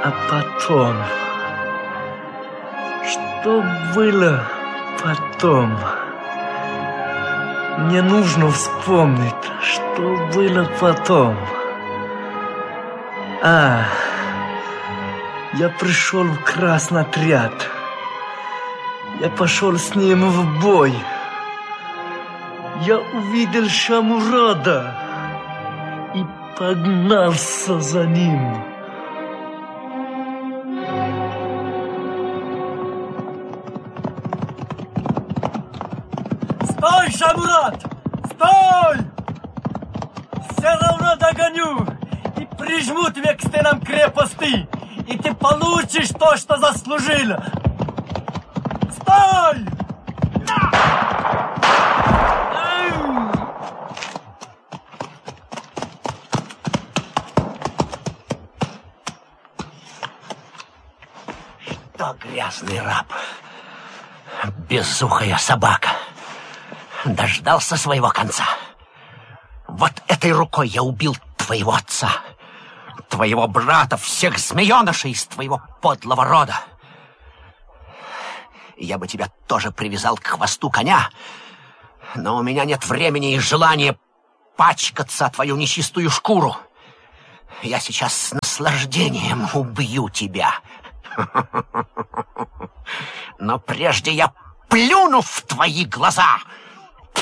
А потом... Что было потом? Мне нужно вспомнить, что было потом. Я пришел в красный отряд. Я пошел с ним в бой. Я увидел Шамурада и погнался за ним. Стой, Шамурад! Стой! Все равно догоню и прижму тебя к стенам крепости, и ты получишь то, что заслужил. Стой! Что, грязный раб, безухая собака, дождался своего конца. Вот этой рукой я убил твоего отца, твоего брата, всех змеенышей из твоего подлого рода. Я бы тебя тоже привязал к хвосту коня, но у меня нет времени и желания пачкаться о твою нечистую шкуру. Я сейчас с наслаждением убью тебя. Но прежде я плюну в твои глаза